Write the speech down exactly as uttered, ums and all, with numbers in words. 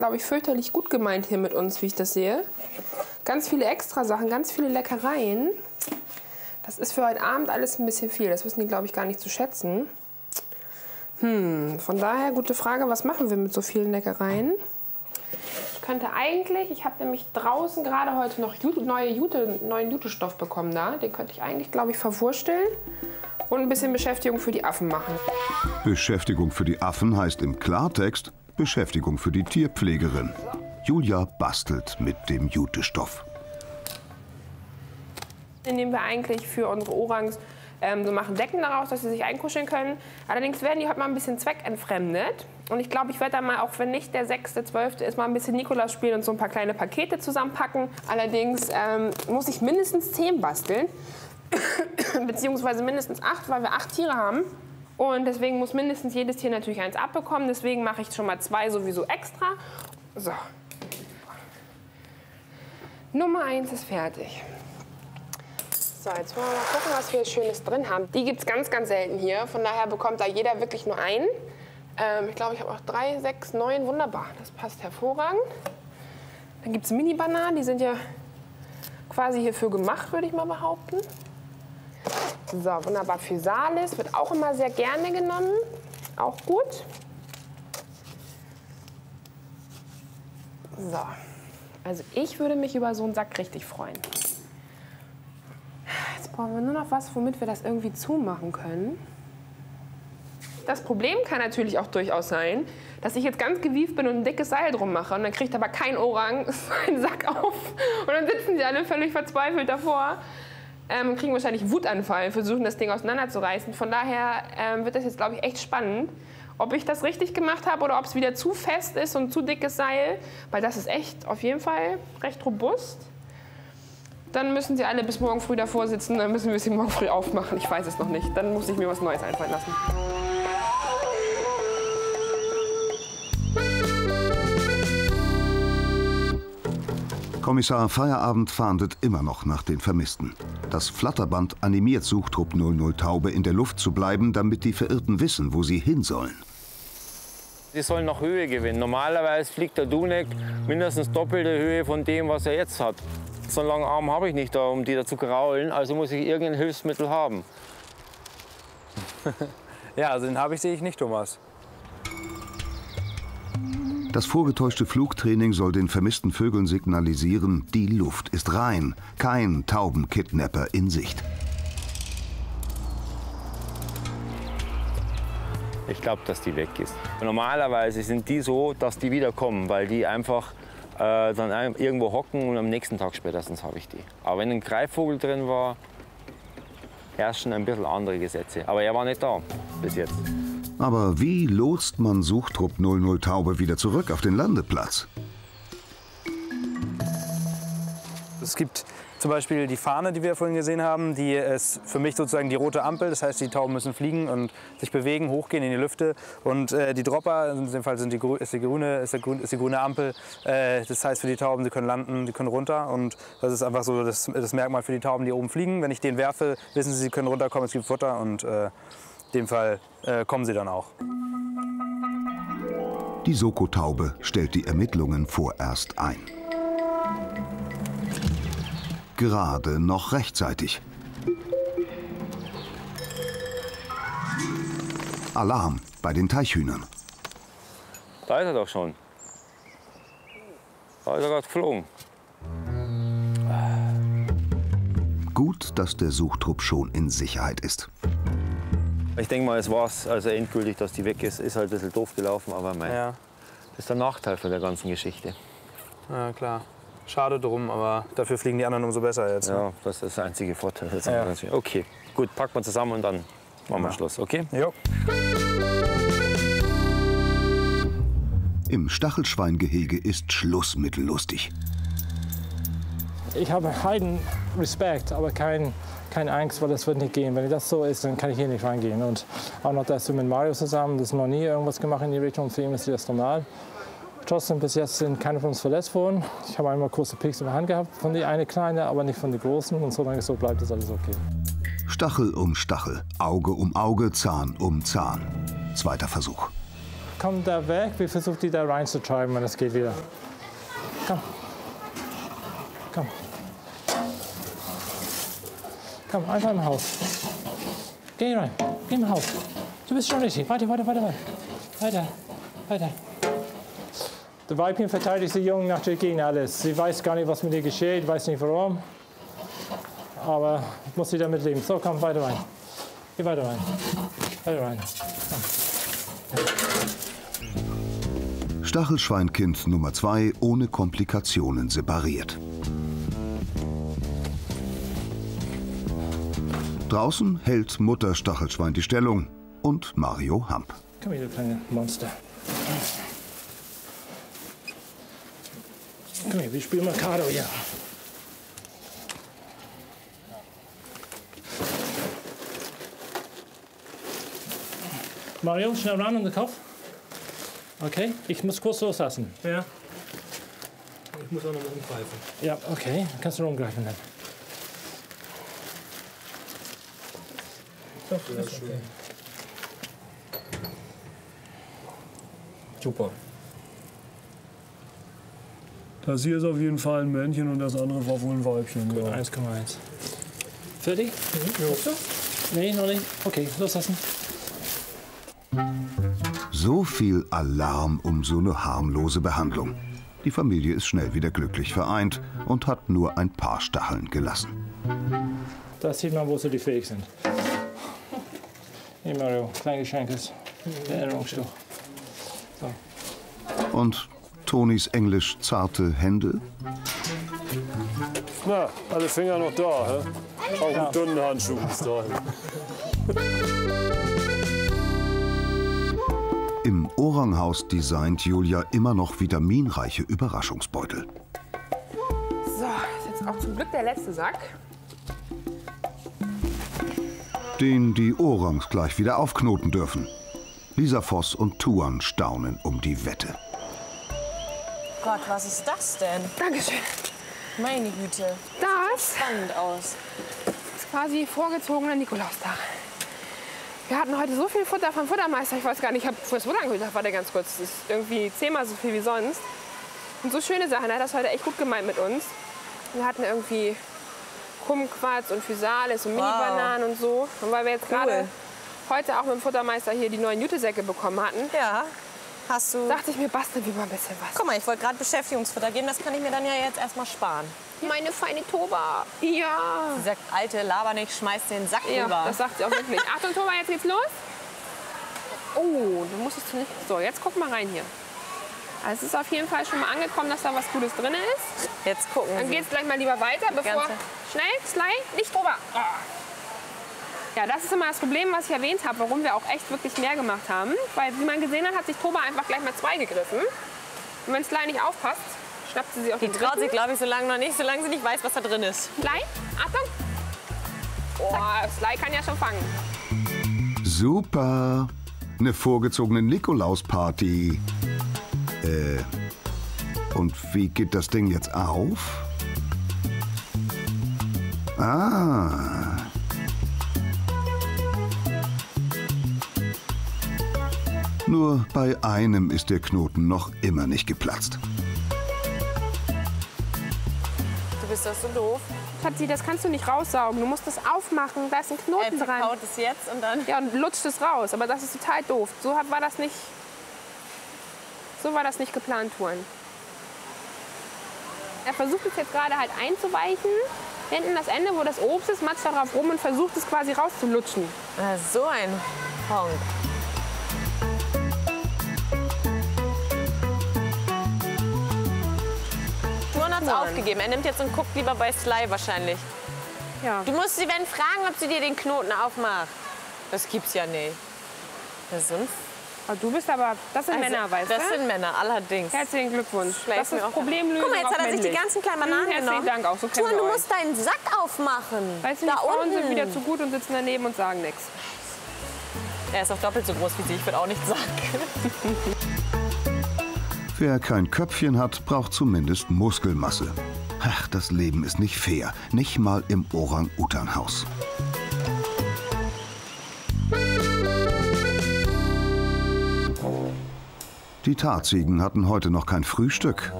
Glaube ich, fürchterlich gut gemeint hier mit uns, wie ich das sehe. Ganz viele Extrasachen, ganz viele Leckereien. Das ist für heute Abend alles ein bisschen viel. Das wissen die, glaube ich, gar nicht zu schätzen. Hm, von daher, gute Frage, was machen wir mit so vielen Leckereien? Ich könnte eigentlich, ich habe nämlich draußen gerade heute noch Jute, neue Jute, neuen Jutestoff bekommen da. Den könnte ich eigentlich, glaube ich, verwursteln und ein bisschen Beschäftigung für die Affen machen. Beschäftigung für die Affen heißt im Klartext Beschäftigung für die Tierpflegerin. Julia bastelt mit dem Jutestoff. Den nehmen wir eigentlich für unsere Orangs, ähm, so machen Decken daraus, dass sie sich einkuscheln können. Allerdings werden die heute mal ein bisschen zweckentfremdet. Und ich glaube, ich werde da mal, auch wenn nicht der sechste, zwölfte ist, mal ein bisschen Nikolaus spielen und so ein paar kleine Pakete zusammenpacken. Allerdings ähm, muss ich mindestens zehn basteln, beziehungsweise mindestens acht, weil wir acht Tiere haben. Und deswegen muss mindestens jedes Tier natürlich eins abbekommen. Deswegen mache ich schon mal zwei sowieso extra. So. Nummer eins ist fertig. So, jetzt wollen wir mal gucken, was wir Schönes drin haben. Die gibt es ganz, ganz selten hier. Von daher bekommt da jeder wirklich nur einen. Ähm, ich glaube, ich habe auch drei, sechs, neun. Wunderbar. Das passt hervorragend. Dann gibt es Mini-Bananen. Die sind ja quasi hierfür gemacht, würde ich mal behaupten. So, wunderbar. Physalis wird auch immer sehr gerne genommen. Auch gut. So. Also ich würde mich über so einen Sack richtig freuen. Jetzt brauchen wir nur noch was, womit wir das irgendwie zumachen können. Das Problem kann natürlich auch durchaus sein, dass ich jetzt ganz gewieft bin und ein dickes Seil drum mache. Und dann kriegt aber kein Orang seinen Sack auf. Und dann sitzen sie alle völlig verzweifelt davor. Ähm, kriegen wahrscheinlich Wutanfall, versuchen das Ding auseinanderzureißen. Von daher ähm, wird das jetzt, glaube ich, echt spannend, ob ich das richtig gemacht habe oder ob es wieder zu fest ist und zu dickes Seil. Weil das ist echt auf jeden Fall recht robust. Dann müssen sie alle bis morgen früh davor sitzen, dann müssen wir sie morgen früh aufmachen. Ich weiß es noch nicht. Dann muss ich mir was Neues einfallen lassen. Kommissar Feierabend fahndet immer noch nach den Vermissten. Das Flatterband animiert Suchtrupp null null Taube, in der Luft zu bleiben, damit die Verirrten wissen, wo sie hin sollen. Die sollen noch Höhe gewinnen. Normalerweise fliegt der Dunek mindestens doppelte Höhe von dem, was er jetzt hat. So einen langen Arm habe ich nicht da, um die da zu kraulen, also muss ich irgendein Hilfsmittel haben. Ja, also den habe ich, sehe ich nicht, Thomas. Das vorgetäuschte Flugtraining soll den vermissten Vögeln signalisieren, die Luft ist rein, kein Taubenkidnapper in Sicht. Ich glaube, dass die weg ist. Normalerweise sind die so, dass die wieder kommen, weil die einfach äh, dann irgendwo hocken und am nächsten Tag spätestens habe ich die. Aber wenn ein Greifvogel drin war, herrschen ein bisschen andere Gesetze. Aber er war nicht da bis jetzt. Aber wie lotst man Suchtrupp null null Taube wieder zurück auf den Landeplatz? Es gibt zum Beispiel die Fahne, die wir vorhin gesehen haben, die ist für mich sozusagen die rote Ampel. Das heißt, die Tauben müssen fliegen und sich bewegen, hochgehen in die Lüfte. Und äh, die Dropper, in dem Fall sind die, ist, die grüne, ist, die, ist die grüne Ampel. Äh, das heißt für die Tauben, sie können landen, sie können runter. Und das ist einfach so das, das Merkmal für die Tauben, die oben fliegen. Wenn ich den werfe, wissen sie, sie können runterkommen, es gibt Futter. Und äh, in dem Fall äh, kommen sie dann auch. Die Soko-Taube stellt die Ermittlungen vorerst ein. Gerade noch rechtzeitig. Alarm bei den Teichhühnern. Da ist er doch schon. Da ist er gerade geflogen. Gut, dass der Suchtrupp schon in Sicherheit ist. Ich denke mal, es war es also endgültig, dass die weg ist. Ist halt ein bisschen doof gelaufen, aber mein, Ja. das ist der Nachteil von der ganzen Geschichte. Ja, klar. Schade drum, aber dafür fliegen die anderen umso besser jetzt. Ne? Ja, das ist der einzige Vorteil. Jetzt Ja. Okay, gut, packen wir zusammen und dann machen wir Ja. Schluss, okay? Jo. Im Stachelschweingehege ist schlussmittellustig. Ich habe heiden Respekt, aber kein, keine Angst, weil das wird nicht gehen. Wenn das so ist, dann kann ich hier nicht reingehen. Und auch noch das mit Mario zusammen, das ist noch nie irgendwas gemacht in die Richtung. Für ihn ist das normal. Trotzdem, bis jetzt sind keine von uns verletzt worden. Ich habe einmal kurze Picks in der Hand gehabt, von der eine kleine, aber nicht von den großen. Und solange es so bleibt, ist alles okay. Stachel um Stachel, Auge um Auge, Zahn um Zahn. Zweiter Versuch. komm da weg. Wir versuchen die da reinzutreiben, wenn es geht wieder. Komm. Komm. Komm, einfach im Haus. Geh rein. Geh im Haus. Du bist schon richtig. Weiter, weiter, weiter, weiter. Weiter, weiter. Der Weibchen verteidigt die Jungen natürlich gegen alles. Sie weiß gar nicht, was mit ihr geschieht, weiß nicht warum. Aber muss sie damit leben. So, komm, weiter rein. Geh weiter rein. Weiter rein. Komm. Stachelschweinkind Nummer zwei ohne Komplikationen separiert. Draußen hält Mutter Stachelschwein die Stellung und Mario Hamp. Komm hier, du kleine Monster. Komm her, wir spielen Mikado hier. Mario, schnell ran um den Kopf. Okay, ich muss kurz loslassen. Ja. Ich muss auch noch mal umgreifen. Ja, okay, kannst du rumgreifen dann. Doch, das ist schön. Super. Das hier ist auf jeden Fall ein Männchen und das andere war wohl ein Weibchen. Ja. eins Komma eins. Fertig? Mhm. Ja. Nee, noch nicht. Okay, loslassen. So viel Alarm um so eine harmlose Behandlung. Die Familie ist schnell wieder glücklich vereint und hat nur ein paar Stacheln gelassen. Da sieht man, wozu die fähig sind. Hier, Mario, klein Geschenk ist. Der Erinnerungsstück. So. Und Tonis englisch zarte Hände? Na, alle Finger noch da, hä? Auch ja. Mit dünnen Handschuhen bis dahin. Im Oranghaus designt Julia immer noch vitaminreiche Überraschungsbeutel. So, ist jetzt auch zum Glück der letzte Sack. Den die Orangs gleich wieder aufknoten dürfen. Lisa Voss und Tuan staunen um die Wette. Gott, was ist das denn? Dankeschön. Meine Güte. Das Spannend aus. ist quasi vorgezogener Nikolaustag. Wir hatten heute so viel Futter vom Futtermeister, ich weiß gar nicht, ich habe fürs Futter angeholt, war der ganz kurz. Das ist irgendwie zehnmal so viel wie sonst. Und so schöne Sachen, er hat das heute echt gut gemeint mit uns. Wir hatten irgendwie Kumquats und Physalis und Mini-Bananen und so. Und weil wir jetzt Cool. gerade heute auch mit dem Futtermeister hier die neuen Jutesäcke bekommen hatten, Ja. Hast du. dachte ich mir, basteln wir mal ein bisschen was. Guck mal, ich wollte gerade Beschäftigungsfutter geben, das kann ich mir dann ja jetzt erstmal sparen. Meine feine Toba. Ja. Sie sagt, alte, laber nicht, schmeiß den Sack Ja, rüber. das sagt sie auch wirklich. Achtung, Toba, jetzt geht's los. Oh, du musstest nicht. So, jetzt guck mal rein hier. Also es ist auf jeden Fall schon mal angekommen, dass da was Gutes drin ist. Jetzt gucken Dann Sie. geht's gleich mal lieber weiter, bevor. Ganze. Schnell, Sly, nicht drüber. Oh. Ja, das ist immer das Problem, was ich erwähnt habe, warum wir auch echt wirklich mehr gemacht haben. Weil, wie man gesehen hat, hat sich Toba einfach gleich mal zwei gegriffen. Und wenn Sly nicht aufpasst, schnappt sie sie auf Die den traut sich, dritten. glaube ich, so lange noch nicht, solange sie nicht weiß, was da drin ist. Sly, Achtung. Oh, Sly kann ja schon fangen. Super! Eine vorgezogene Nikolausparty. Äh, und wie geht das Ding jetzt auf? Ah. Nur bei einem ist der Knoten noch immer nicht geplatzt. Du bist doch so doof. Schatzi, das kannst du nicht raussaugen. Du musst das aufmachen. Da ist ein Knoten Er dran. kaut es jetzt und dann. Ja, und lutscht es raus. Aber das ist total doof. So hat- war das nicht. So war das nicht geplant, Tuan. Er versucht es jetzt gerade halt einzuweichen. Hinten das Ende, wo das Obst ist, matscht darauf rum und versucht es quasi rauszulutschen. Ah, so ein Honk. Tuan hat es aufgegeben. Er nimmt jetzt und guckt lieber bei Sly wahrscheinlich. Ja. Du musst sie wenn fragen, ob sie dir den Knoten aufmacht. Das gibt's ja nicht. Das ist so ein Aber du bist aber. Das sind Also, Männer, weißt du? Das sind Männer, allerdings. Herzlichen Glückwunsch. Vielleicht Das mir ist auch- Problemlösung. Guck mal, jetzt auf hat er sich die männlich. ganzen kleinen Bananen Hm, herzlichen genommen. Dank auch. So kennen Tuan, wir du euch. musst deinen Sack aufmachen. Weißt du, da die Frauen unten. sind wieder zu gut und sitzen daneben und sagen nichts. Er ist auch doppelt so groß wie sie. Ich würde auch nichts sagen. Wer kein Köpfchen hat, braucht zumindest Muskelmasse. Ach, das Leben ist nicht fair. Nicht mal im Orang-Utan-Haus. Die Tarziegen hatten heute noch kein Frühstück.